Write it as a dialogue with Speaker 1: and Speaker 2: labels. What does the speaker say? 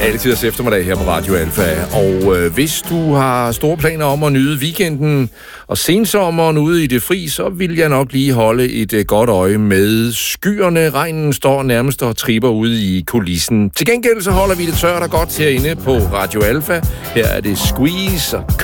Speaker 1: Altiders eftermiddag her på Radio Alfa. Og hvis du har store planer om at nyde weekenden og sensommeren ude i det fri, så vil jeg nok lige holde et godt øje med skyerne. Regnen står nærmest og tripper ude i kulissen. Til gengæld så holder vi det tørt og godt herinde på Radio Alfa. Her er det Squeeze og